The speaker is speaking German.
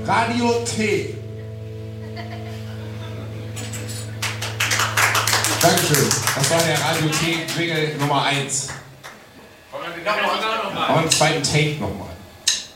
Radio T. Dankeschön. Das war der Radio T Jingle Nummer 1. Und den zweiten Take nochmal.